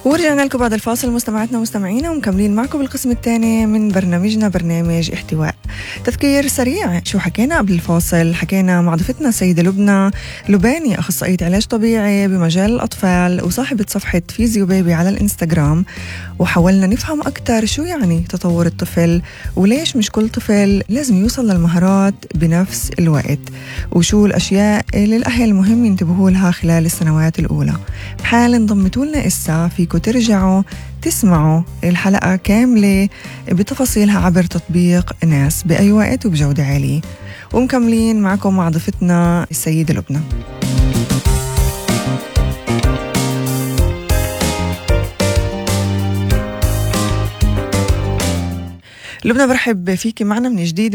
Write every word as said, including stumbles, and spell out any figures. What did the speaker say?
ورجعنا لكم بعد الفاصل مستمعاتنا ومستمعينا ومكملين معكم بالقسم الثاني من برنامجنا برنامج احتواء. تذكير سريع شو حكينا قبل الفاصل. حكينا مع ضيفتنا السيدة لبنى لباني، أخصائية علاج طبيعي بمجال الأطفال وصاحبة صفحة فيزيو بيبي على الإنستغرام، وحاولنا نفهم أكتر شو يعني تطور الطفل وليش مش كل طفل لازم يوصل للمهارات بنفس الوقت، وشو الأشياء اللي الأهل مهم ينتبهوا لها خلال السنوات الأولى. بحال انضمتوا لنا إسا فيكو ترجعوا تسمعوا الحلقة كاملة بتفاصيلها عبر تطبيق ناس بأي وقت وبجودة عالية. ومكملين معكم مع ضيفتنا السيدة لبنى. لبنى برحب فيكي معنا من جديد